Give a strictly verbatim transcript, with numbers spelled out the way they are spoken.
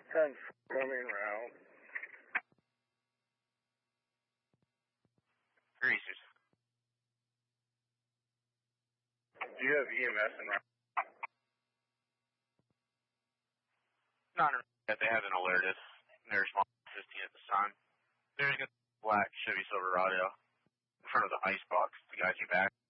ten coming round. Greasers. Do you have E M S in round? Not yet. They haven't alerted. They're small fifteen at this time. There's a black Chevy Silverado in front of the ice box. The guys are back.